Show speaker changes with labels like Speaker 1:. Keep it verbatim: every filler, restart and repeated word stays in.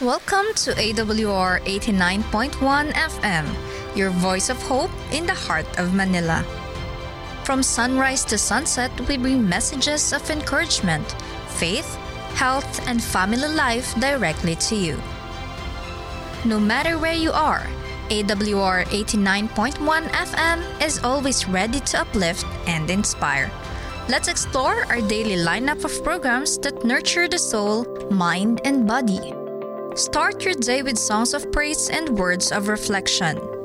Speaker 1: Welcome to A W R eighty-nine point one F M, your voice of hope in the heart of Manila. From sunrise to sunset, we bring messages of encouragement, faith, health, and family life directly to you. No matter where you are, A W R eighty-nine point one F M is always ready to uplift and inspire. Let's explore our daily lineup of programs that nurture the soul, mind, and body. Start your day with songs of praise and words of reflection.